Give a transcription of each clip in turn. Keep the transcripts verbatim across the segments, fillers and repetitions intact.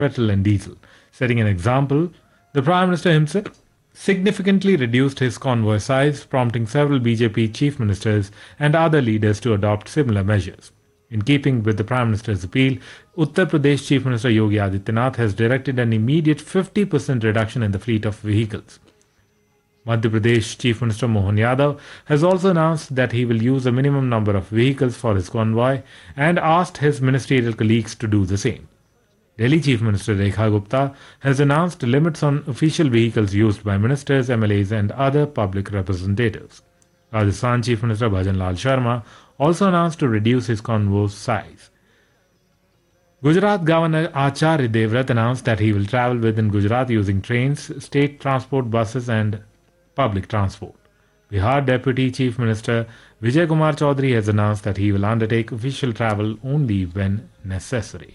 petrol and diesel. Setting an example, the Prime Minister himself significantly reduced his convoy size, prompting several B J P chief ministers and other leaders to adopt similar measures. In keeping with the Prime Minister's appeal, Uttar Pradesh Chief Minister Yogi Adityanath has directed an immediate fifty percent reduction in the fleet of vehicles. Madhya Pradesh Chief Minister Mohan Yadav has also announced that he will use a minimum number of vehicles for his convoy and asked his ministerial colleagues to do the same. Delhi Chief Minister Rekha Gupta has announced limits on official vehicles used by ministers, M L As and other public representatives. Rajasthan Chief Minister Bhajan Lal Sharma also announced to reduce his convoy's size. Gujarat Governor Acharya Devvrat announced that he will travel within Gujarat using trains, state transport buses and public transport. Bihar Deputy Chief Minister Vijay Kumar Chaudhary has announced that he will undertake official travel only when necessary.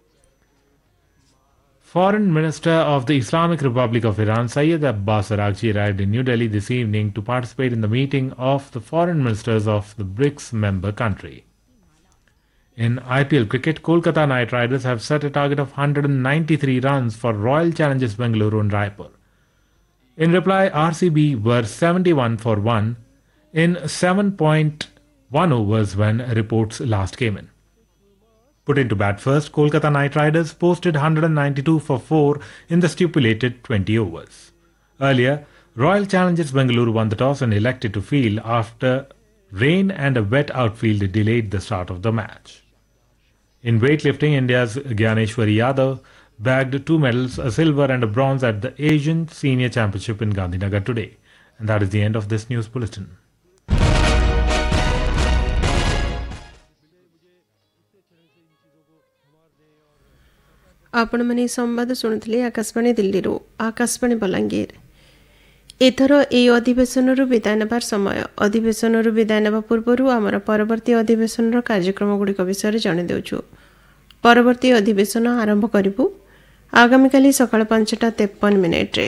Foreign Minister of the Islamic Republic of Iran Syed Abbas Araghchi arrived in New Delhi this evening to participate in the meeting of the foreign ministers of the BRICS member country. In I P L cricket, Kolkata Knight Riders have set a target of one hundred ninety-three runs for Royal Challengers Bengaluru and Raipur. In reply, R C B were seventy-one for one in seven point one overs when reports last came in. Put into bat first, Kolkata Knight Riders posted one hundred ninety-two for four in the stipulated twenty overs. Earlier, Royal Challengers Bengaluru won the toss and elected to field after rain and a wet outfield delayed the start of the match. In weightlifting, India's Gyaneshwari Yadav bagged two medals, a silver and a bronze at the Asian Senior Championship in Gandhinagar today. And that is the end of this news bulletin. आपण मैंने संवाद शुणुले आकाशवाणी दिल्ली आकाशवाणी बलांगीर एथर ए अधिवेशन विदाय नेबार समय अधिवेशन विदाय नेबा पूर्व आमर परवर्ती अधिवेशन कार्यक्रम गुड़िक विषय जन देउछु। परवर्ती अधिवेशन आरंभ करिबु आगामी काली सकाळ पांचटा तेपन मिनिट्रे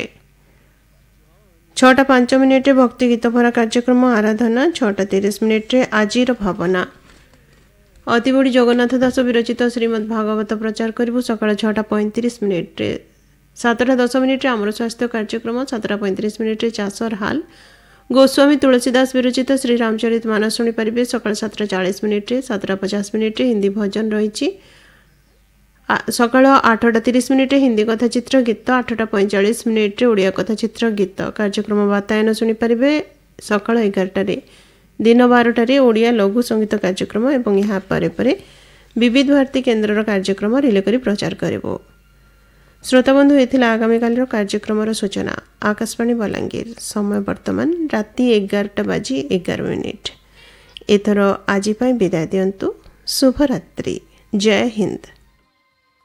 छटा पांच मिनिट्रे भक्ति गीत भरा कार्यक्रम आराधना छटा तीस मिनिट्रे आजिर भावना अतिबड़ी जगन्नाथ दास विरचित श्रीमद् भागवत प्रचार करिबु सकाळ छटा पैंतीस मिनिट्रे सातटा दस मिनिट्रे आमर स्वास्थ्य कार्यक्रम सातटा पैंतीस मिनिट्रे चाषर हाल गोस्वामी तुलसीदास विरचित श्री रामचरित मानस शुणी पारिबे सकाळ सातटा चालीस मिनिट्रे सातटा पचास मिनिट्रे हिंदी भजन रही सकाळ आठटा तीस मिनिट्रे हिंदी कथाचित्र गीत आठटा पैंचाश मिनिट्रे ओडिया कथाचित्र गीत कार्यक्रम बातायन शुणी पारिबे सकाळ एगारटारे दिन बारटारे ओडिया लघु संगीत कार्यक्रम एवं यहाँ परे परे विविध भारती केन्द्र कार्यक्रम रिले करी प्रचार करिबो। श्रोताबंधु एथिला आगामी कालर कार्यक्रम सूचना आकाशवाणी बलांगीर समय वर्तमान राति एगारटा बाजी एगार मिनिट एथर आज विदाय दियंतु शुभरात्रि जय हिंद।